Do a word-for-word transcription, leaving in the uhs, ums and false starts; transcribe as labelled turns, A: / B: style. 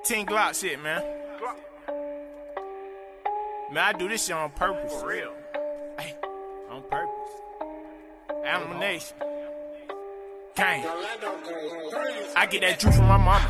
A: ten Glock shit, man. Man, I do this shit on purpose.
B: For real.
A: Hey, on purpose. Animal Nation. Gang. I get that juice from my mama.